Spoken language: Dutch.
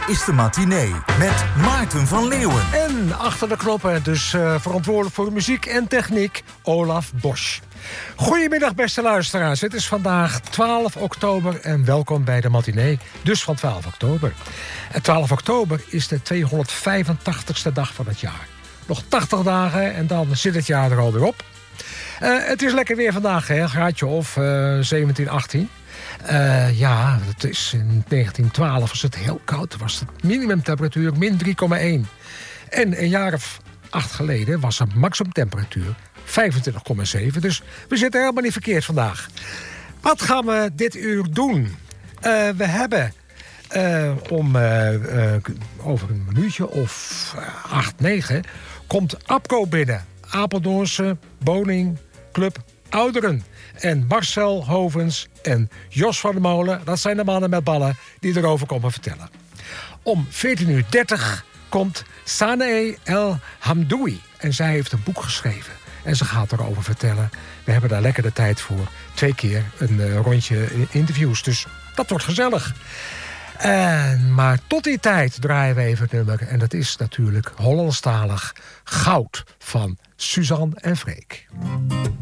is de matinee met Maarten van Leeuwen. En achter de knoppen, dus verantwoordelijk voor de muziek en techniek, Olaf Bosch. Goedemiddag beste luisteraars, het is vandaag 12 oktober en welkom bij de matinee, dus van 12 oktober. En 12 oktober is de 285ste dag van het jaar. Nog 80 dagen en dan zit het jaar er alweer op. Het is lekker weer vandaag, hè? Een graadje of 17, 18. Ja, het is in 1912 was het heel koud. Was de minimumtemperatuur min 3,1. En een jaar of 8 geleden was de maximumtemperatuur 25,7. Dus we zitten helemaal niet verkeerd vandaag. Wat gaan we dit uur doen? We hebben over een minuutje of 8, 9... komt APCO binnen. Apeldoornse Woningclub Ouderen. En Marcel Hovens en Jos van der Molen, dat zijn de mannen met ballen die erover komen vertellen. Om 14:30 komt Saneh El Hamdoui. En zij heeft een boek geschreven. En ze gaat erover vertellen. We hebben daar lekker de tijd voor. 2 keer een rondje interviews. Dus dat wordt gezellig. Maar tot die tijd draaien we even het nummer. En dat is natuurlijk Hollandstalig Goud van Suzanne en Freek.